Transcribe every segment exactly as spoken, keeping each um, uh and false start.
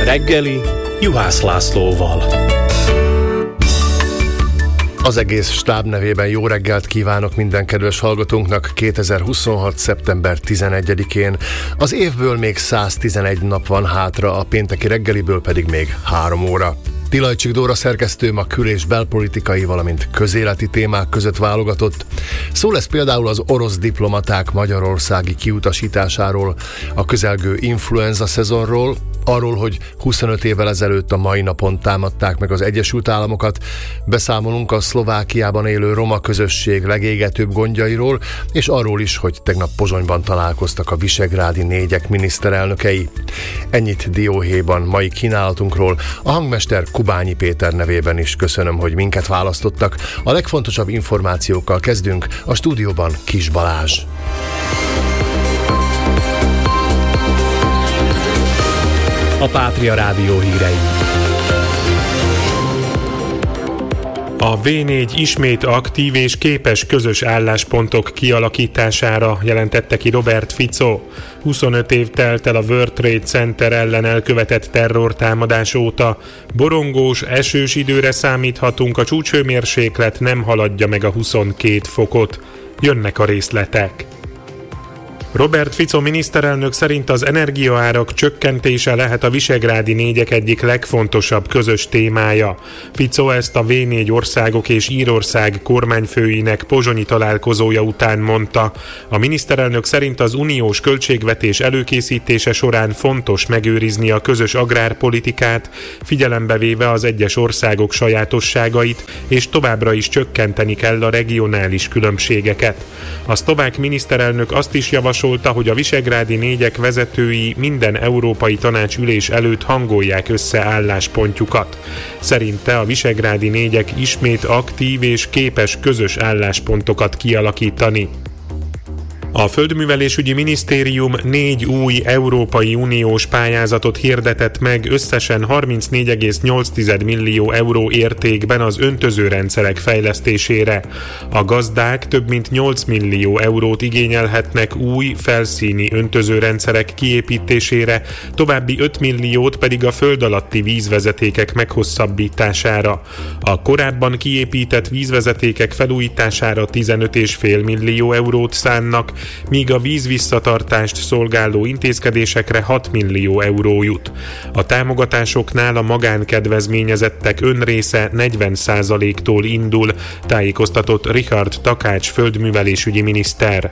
reggeli Juhász Lászlóval. Az egész stáb nevében jó reggelt kívánok minden kedves hallgatónknak kétezer-huszonhat. szeptember tizenegyedikén. Az évből még száztizenegy nap van hátra, a pénteki reggeliből pedig még három óra. Tilajcsik Dóra szerkesztőm a kül- és belpolitikai, valamint közéleti témák között válogatott. Szó lesz például az orosz diplomaták magyarországi kiutasításáról, a közelgő influenza szezonról, arról, hogy huszonöt évvel ezelőtt a mai napon támadták meg az Egyesült Államokat, beszámolunk a Szlovákiában élő roma közösség legégetőbb gondjairól, és arról is, hogy tegnap Pozsonyban találkoztak a visegrádi négyek miniszterelnökei. Ennyit dióhéjban mai kínálatunkról. A hangmester Kubányi Péter nevében is köszönöm, hogy minket választottak. A legfontosabb információkkal kezdünk, a stúdióban Kis Balázs. A Pátria Rádió hírei. A vé négy ismét aktív és képes közös álláspontok kialakítására, jelentette ki Robert Fico. huszonöt év telt el a World Trade Center ellen elkövetett terrortámadás óta. Borongós, esős időre számíthatunk, a csúcshőmérséklet nem haladja meg a huszonkét fokot. Jönnek a részletek. Robert Fico miniszterelnök szerint az energiaárak csökkentése lehet a visegrádi négyek egyik legfontosabb közös témája. Fico ezt a vé négy országok és Írország kormányfőinek pozsonyi találkozója után mondta. A miniszterelnök szerint az uniós költségvetés előkészítése során fontos megőrizni a közös agrárpolitikát, figyelembe véve az egyes országok sajátosságait, és továbbra is csökkenteni kell a regionális különbségeket. A szlovák miniszterelnök azt is javasolta, hogy a visegrádi négyek vezetői minden európai tanácsülés előtt hangolják össze álláspontjukat. Szerinte a visegrádi négyek ismét aktív és képes közös álláspontokat kialakítani. A Földművelésügyi Minisztérium négy új Európai Uniós pályázatot hirdetett meg összesen harmincnégy egész nyolc millió euró értékben az öntözőrendszerek fejlesztésére. A gazdák több mint nyolc millió eurót igényelhetnek új felszíni öntözőrendszerek kiépítésére, további öt milliót pedig a föld alatti vízvezetékek meghosszabbítására. A korábban kiépített vízvezetékek felújítására tizenöt egész öt millió eurót szánnak, míg a vízvisszatartást szolgáló intézkedésekre hat millió euró jut. A támogatásoknál a magánkedvezményezettek önrésze negyven százaléktól indul, tájékoztatott Richard Takács földművelésügyi miniszter.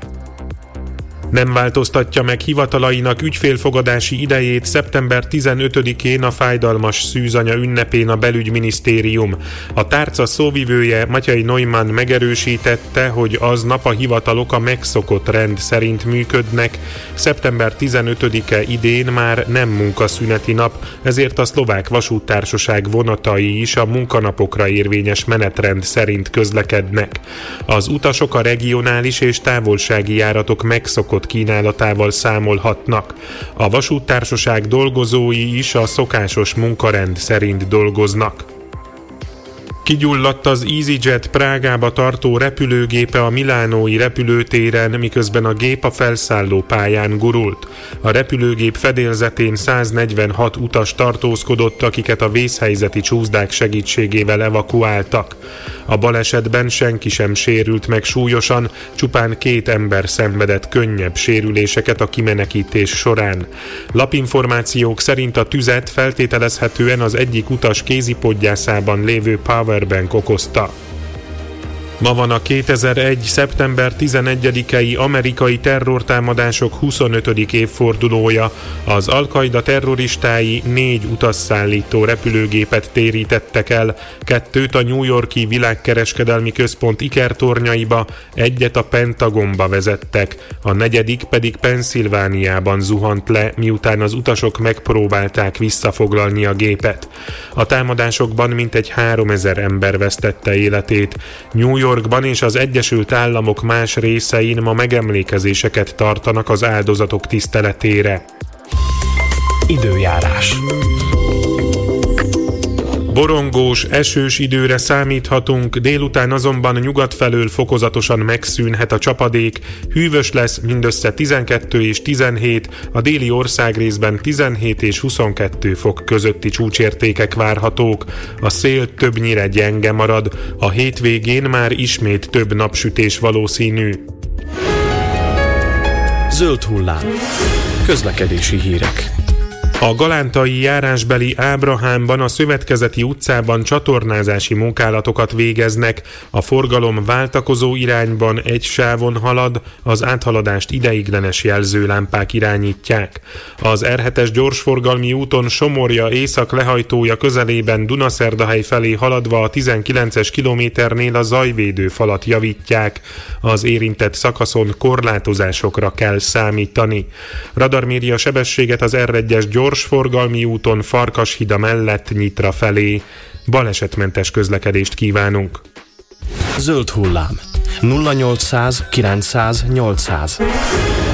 Nem változtatja meg hivatalainak ügyfélfogadási idejét szeptember tizenötödikén a fájdalmas szűzanya ünnepén a belügyminisztérium. A tárca szóvivője Matyai Neumann megerősítette, hogy aznap a hivatalok a megszokott rend szerint működnek. szeptember tizenötödike idén már nem munkaszüneti nap, ezért a Szlovák Vasúttársaság vonatai is a munkanapokra érvényes menetrend szerint közlekednek. Az utasok a regionális és távolsági járatok megszokott kínálatával számolhatnak. A vasúttársaság dolgozói is a szokásos munkarend szerint dolgoznak. Kigyulladt az EasyJet Prágába tartó repülőgépe a milánói repülőtéren, miközben a gép a felszálló pályán gurult. A repülőgép fedélzetén száznegyvenhat utas tartózkodott, akiket a vészhelyzeti csúszdák segítségével evakuáltak. A balesetben senki sem sérült meg súlyosan, csupán két ember szenvedett könnyebb sérüléseket a kimenekítés során. Lapinformációk szerint a tüzet feltételezhetően az egyik utas kézipodgyászában lévő powerbank okozta. Ma van a kétezer-egy. szeptember tizenegyedikei amerikai terrortámadások huszonötödik évfordulója. Az Al-Qaida terroristái négy utasszállító repülőgépet térítettek el, kettőt a New York-i világkereskedelmi központ ikertornyaiba, egyet a Pentagonba vezettek, a negyedik pedig Pennsylvániában zuhant le, miután az utasok megpróbálták visszafoglalni a gépet. A támadásokban mintegy háromezer ember vesztette életét. New Yorkban és az Egyesült Államok más részein ma megemlékezéseket tartanak az áldozatok tiszteletére. Időjárás. Borongós, esős időre számíthatunk, délután azonban nyugat felől fokozatosan megszűnhet a csapadék, hűvös lesz, mindössze tizenkettő és tizenhét, a déli országrészben tizenhét és huszonkettő fok közötti csúcsértékek várhatók, a szél többnyire gyenge marad, a hétvégén már ismét több napsütés valószínű. Zöld hullám. Közlekedési hírek. A galántai járásbeli Ábrahámban a Szövetkezeti utcában csatornázási munkálatokat végeznek, a forgalom váltakozó irányban egy sávon halad, az áthaladást ideiglenes jelzőlámpák irányítják. Az er hetes gyorsforgalmi úton Somorja észak-lehajtója közelében Dunaszerdahely felé haladva a tizenkilences kilométernél a zajvédő falat javítják. Az érintett szakaszon korlátozásokra kell számítani. Radar méri a sebességet az er egyes gyorsforgalmi úton Farkashida mellett Nyitra felé. Balesetmentes közlekedést kívánunk! Zöld hullám. nulla nyolcszáz kilencszáz nyolcszáz